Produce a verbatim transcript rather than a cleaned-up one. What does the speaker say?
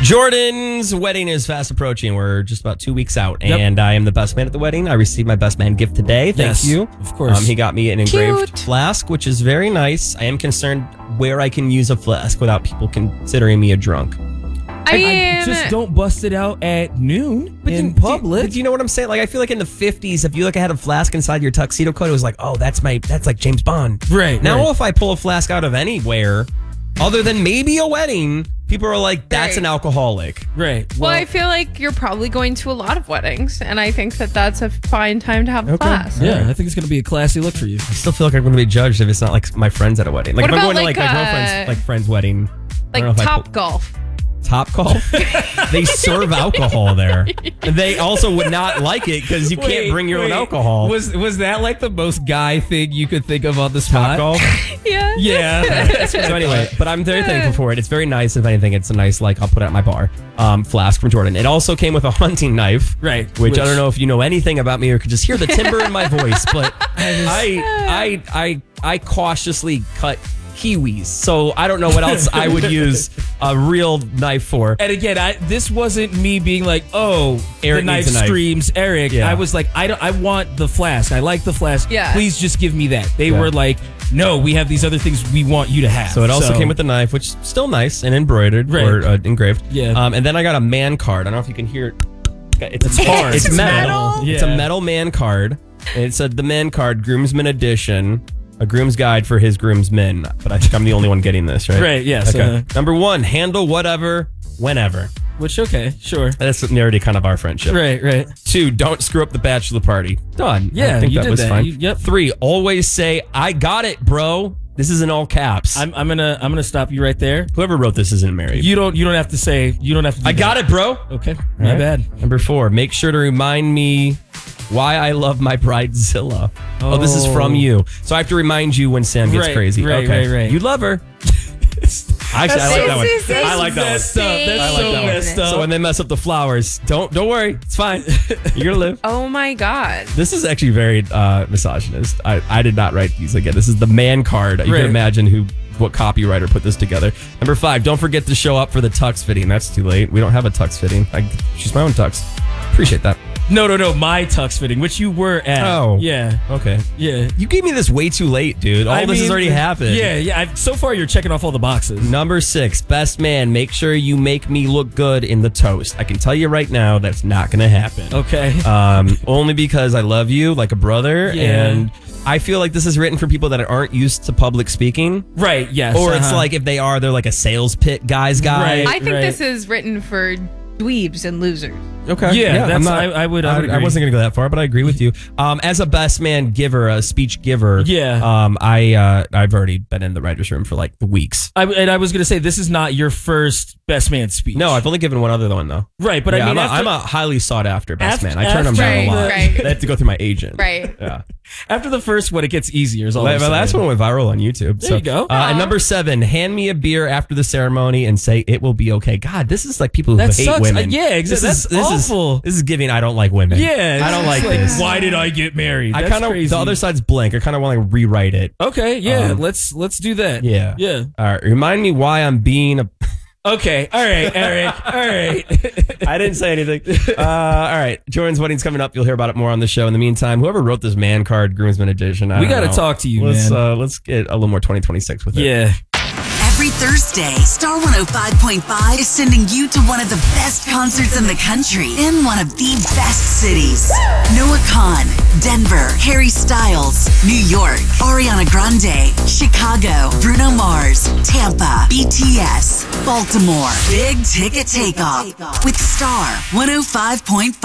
Jordan's wedding is fast approaching. We're just about two weeks out, Yep. and I am the best man at the wedding. I received my best man gift today. Thank Yes, you. of course. Um, he got me an engraved Cute. flask, which is very nice. I am concerned where I can use a flask without people considering me a drunk. I mean, I just don't bust it out at noon But in do- public. Do, do you know what I'm saying? Like, I feel like in the fifties, if you like had a flask inside your tuxedo coat, it was like, oh, that's my, that's like James Bond. Right, Now, right. if I pull a flask out of anywhere, other than maybe a wedding, people are like, that's Right. an alcoholic. Right. well, I feel like you're probably going to a lot of weddings, and I think that that's a fine time to have a Okay. flask. yeah, I think it's going to be a classy look for you. I still feel like I'm going to be judged if it's not like my friends at a wedding. Like, What if I'm about going to like, like, my uh, girlfriend's like friend's wedding. I don't know Like if I Top pull- Golf. Top Golf? They serve alcohol there. And they also would not like it because you can't Wait, bring your wait. own alcohol. Was was that like the most guy thing you could think of on the spot? Top Golf? Yeah. Yeah. So anyway, but I'm very thankful for it. It's very nice. If anything, it's a nice, like, I'll put it at my bar. Um, flask from Jordan. It also came with a hunting knife. Right. Which, Which- I don't know if you know anything about me or could just hear the timbre in my voice, but I, I, I, I cautiously cut kiwis. So I don't know what else I would use a real knife for. And again, I, this wasn't me being like, "Oh, Eric the knife needs a knife. screams, Eric." Yeah. I was like, "I don't. I want the flask. I like the flask. Yeah. Please just give me that." They Yeah. were like, "No, we have these other things we want you to have." So it also came with the knife, which is still nice and embroidered Right. or uh, engraved. Yeah. Um, and then I got a man card. I don't know if you can hear it. It's, It's hard. It's, It's metal. metal. It's a Yeah. metal man card. And it said the man card, groomsman edition, a groom's guide for his groomsmen. But I think I'm the only one getting this, right? Right, yes, Okay. uh-huh. Number one, handle whatever, whenever. Which okay, sure. That's already kind of our friendship. Right, right. Two, don't screw up the bachelor party. Done. Yeah, I think you that did was that. fine. You- yep. Three, always say, I got it, bro. This is in all caps. I'm I'm gonna I'm gonna stop you right there. Whoever wrote this isn't married. You don't you don't have to say you don't have to. Do I got that. it, bro. Okay, my All right. bad. Number four, make sure to remind me why I love my bridezilla. Oh. this is from Oh. you. So I have to remind you when Sam gets Right, crazy. right, okay. right, right. You love her. Actually, I like that one. This is I like that one. messed up. That's I like so that one. messed up. So when they mess up the flowers, don't don't worry. It's fine. You're gonna live. Oh my God. This is actually very uh, misogynist. I, I did not write these again. This is the man card. You Right. can imagine who what copywriter put this together. Number five, don't forget to show up for the tux fitting. That's too late. We don't have a tux fitting. I choose my own tux. Appreciate that. No, no, no. My tux fitting, which you were at. Oh. yeah, Okay. yeah. You gave me this way too late, dude. All I this has mean, already happened. Yeah, yeah. I, so far, you're checking off all the boxes. Number six, best man, make sure you make me look good in the toast. I can tell you right now that's not going to happen. Okay. Um, only because I love you like a brother, Yeah. and I feel like this is written for people that aren't used to public speaking. right. Yes. Or it's uh-huh. like if they are, they're like a sales pit guy's guy. Right. I think right. this is written for dweebs and losers. Okay. Yeah, that's- I'm not, I- I would- I would I, agree. wasn't going to go that far, but I agree with you. Um, as a best man giver, a speech giver. Yeah. Um, I uh, I've already been in the writers' room for like weeks. I, and I was gonna say this is not your first best man speech. No, I've only given one other one though. right, but yeah, I mean, I'm, after, a, I'm a highly sought after best After- man. I turn them down a after- lot. Right, right. They have to go through my agent. Right. Yeah. after the first one, it gets easier. Is all My, I'm my last saying. one went viral on YouTube. There so, you go. Uh, and number seven, hand me a beer after the ceremony and say it will be okay. God, this is like people who That hate sucks. women. Uh, yeah, exactly. This is, That's this awful. Is, this is giving I don't like women. Yeah, I don't it's like this. Why did I get married? I That's kind of crazy. the other side's blank. I kind of want to rewrite it. Okay, yeah, Um, let's let's do that. Yeah. yeah. All right. Remind me why I'm being a. Okay, all right, Eric, all right. I didn't say anything. Uh, all right. Jordan's wedding's coming up. You'll hear about it more on the show. In the meantime, whoever wrote this man card, groomsman edition, I We don't gotta know. talk to you, let's, man. Uh, let's get a little more twenty twenty-six with it. Yeah. Every Thursday, Star one oh five point five is sending you to one of the best concerts in the country in one of the best cities. Noah Kahan, Denver, Harry Styles, New York, Ariana Grande, Chicago, Bruno Mars, Tampa, B T S, Baltimore. Big Ticket Takeoff with Star one oh five point five.